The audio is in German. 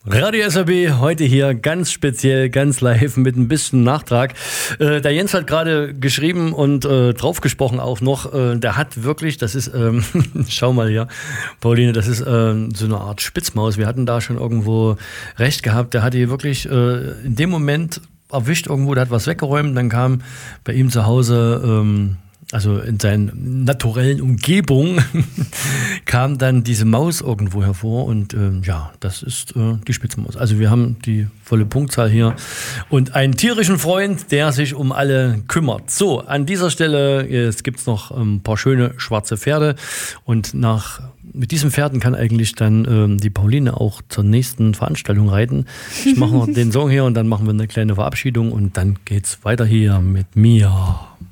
Radio SRB heute hier ganz speziell, ganz live mit ein bisschen Nachtrag. Der Jens hat gerade geschrieben und drauf gesprochen auch noch. Der hat wirklich, das ist, schau mal hier, Pauline, das ist so eine Art Spitzmaus. Wir hatten da schon irgendwo recht gehabt. Der hat hier wirklich in dem Moment erwischt irgendwo, der hat was weggeräumt. Dann kam bei ihm zu Hause... Also in seiner naturellen Umgebung kam dann diese Maus irgendwo hervor und das ist die Spitzmaus. Also wir haben die volle Punktzahl hier und einen tierischen Freund, der sich um alle kümmert. So, an dieser Stelle gibt es noch ein paar schöne schwarze Pferde und mit diesen Pferden kann eigentlich dann die Pauline auch zur nächsten Veranstaltung reiten. Ich mache noch den Song hier und dann machen wir eine kleine Verabschiedung und dann geht's weiter hier mit mir.